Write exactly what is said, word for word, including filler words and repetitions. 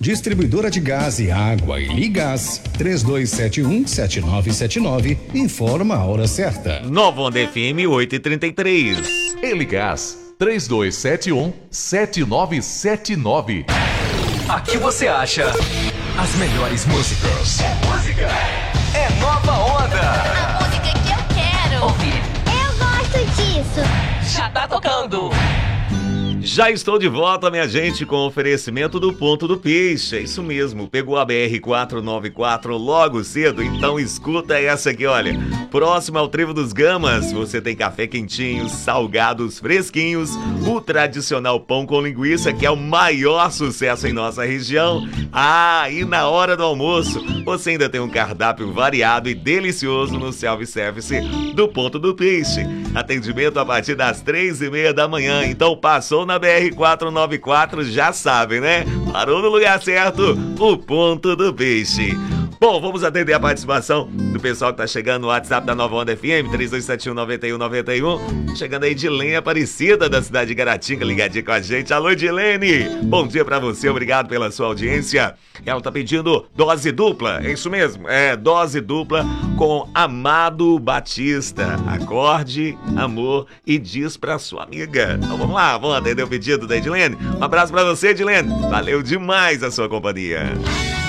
Distribuidora de gás e água e Ligás. três dois sete um, sete nove sete nove. Informa a hora certa. Nova Onda F M oito e trinta e três. Eligás três dois sete um, sete nove sete nove. Aqui você acha as melhores músicas. É música. É Nova Onda. A música que eu quero ouvir. Eu gosto disso. Já tá tocando. Já estou de volta, minha gente, com oferecimento do Ponto do Peixe. É isso mesmo, pegou a B R quatrocentos e noventa e quatro logo cedo, então escuta essa aqui, olha. Próximo ao Trevo dos Gamas, você tem café quentinho, salgados fresquinhos, o tradicional pão com linguiça, que é o maior sucesso em nossa região. Ah, e na hora do almoço, você ainda tem um cardápio variado e delicioso no self-service do Ponto do Peixe. Atendimento a partir das três e meia da manhã, então passou na B R quatrocentos e noventa e quatro, já sabe, né? Parou no lugar certo, o Ponto do Peixe. Bom, vamos atender a participação do pessoal que tá chegando no WhatsApp da Nova Onda F M, três dois sete um, nove um nove um. Chegando aí Edilene Aparecida, da cidade de Garatinga, ligadinha com a gente. Alô, Edilene! Bom dia pra você, obrigado pela sua audiência. Ela tá pedindo dose dupla, é isso mesmo? É, dose dupla com Amado Batista. Acorde, amor e diz pra sua amiga. Então vamos lá, vamos atender o pedido da Edilene. Um abraço pra você, Edilene. Valeu demais a sua companhia.